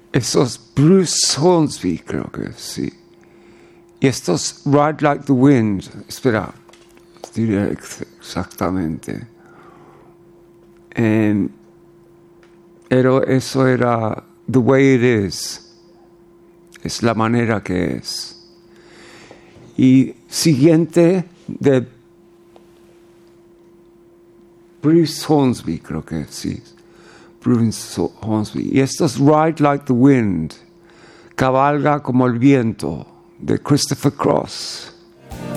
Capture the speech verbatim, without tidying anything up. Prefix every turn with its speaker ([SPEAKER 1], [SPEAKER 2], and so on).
[SPEAKER 1] Eso es Bruce Hornsby, creo que sí. Y esto es Ride Like the Wind. Espera, diré exactamente. Um, pero eso era The Way It Is. Es la manera que es. Y siguiente de Bruce Hornsby, creo que sí. Bruce Hornsby. Y esto es Ride Like the Wind. Cabalga como el viento, de Christopher Cross.